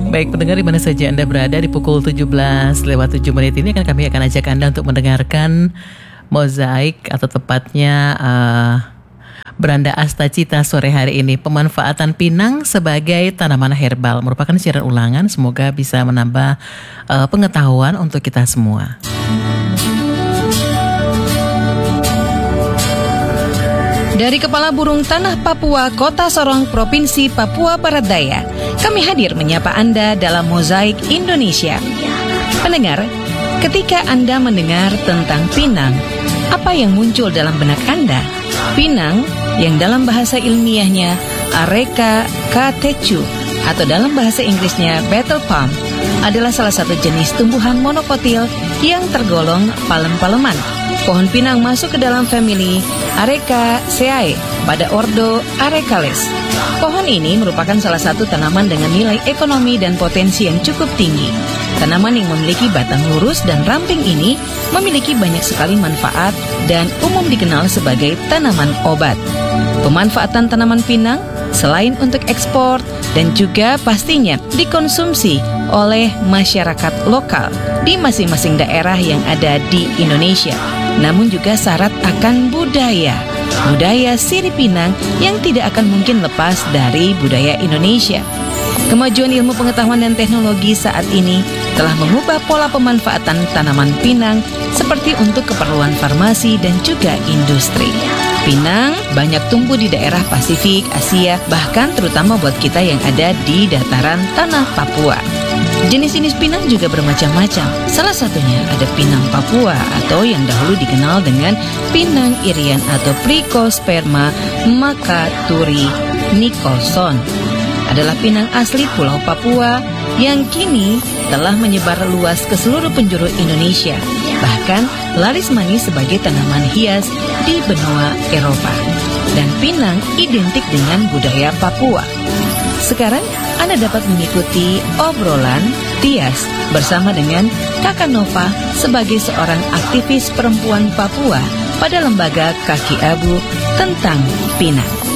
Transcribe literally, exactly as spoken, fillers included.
Baik pendengar, di mana saja Anda berada, di pukul tujuh belas lewat tujuh menit ini kan kami akan ajak Anda untuk mendengarkan Mozaik, atau tepatnya uh, Beranda Astacita sore hari ini. Pemanfaatan pinang sebagai tanaman herbal merupakan siaran ulangan. Semoga bisa menambah uh, pengetahuan untuk kita semua. Dari Kepala Burung Tanah Papua, Kota Sorong, Provinsi Papua Barat Daya, kami hadir menyapa Anda dalam Mozaik Indonesia. Pendengar, ketika Anda mendengar tentang pinang, apa yang muncul dalam benak Anda? Pinang, yang dalam bahasa ilmiahnya Areca catechu atau dalam bahasa Inggrisnya betel palm, adalah salah satu jenis tumbuhan monokotil yang tergolong palem-paleman. Pohon pinang masuk ke dalam famili Arecaceae pada ordo Arecales. Pohon ini merupakan salah satu tanaman dengan nilai ekonomi dan potensi yang cukup tinggi. Tanaman yang memiliki batang lurus dan ramping ini memiliki banyak sekali manfaat dan umum dikenal sebagai tanaman obat. Pemanfaatan tanaman pinang selain untuk ekspor dan juga pastinya dikonsumsi oleh masyarakat lokal di masing-masing daerah yang ada di Indonesia. Namun juga syarat akan budaya. Budaya sirip pinang yang tidak akan mungkin lepas dari budaya Indonesia. Kemajuan ilmu pengetahuan dan teknologi saat ini telah mengubah pola pemanfaatan tanaman pinang seperti untuk keperluan farmasi dan juga industri. Pinang banyak tumbuh di daerah Pasifik, Asia, bahkan terutama buat kita yang ada di dataran tanah Papua. Jenis-jenis pinang juga bermacam-macam. Salah satunya ada pinang Papua atau yang dahulu dikenal dengan pinang irian atau Trichosperma macaturi nicholson. Adalah pinang asli Pulau Papua yang kini telah menyebar luas ke seluruh penjuru Indonesia. Bahkan laris manis sebagai tanaman hias di benua Eropa. Dan pinang identik dengan budaya Papua. Sekarang Anda dapat mengikuti obrolan Tias bersama dengan Kakak Nova sebagai seorang aktivis perempuan Papua pada lembaga Kaki Abu tentang pinang.